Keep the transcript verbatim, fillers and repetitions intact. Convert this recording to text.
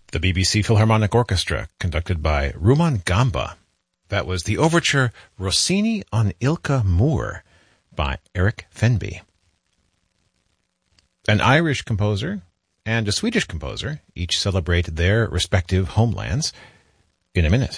The B B C Philharmonic Orchestra, conducted by Rumaan Gamba. That was the overture Rossini on Ilka Moor by Eric Fenby. An Irish composer and a Swedish composer each celebrate their respective homelands in a minute.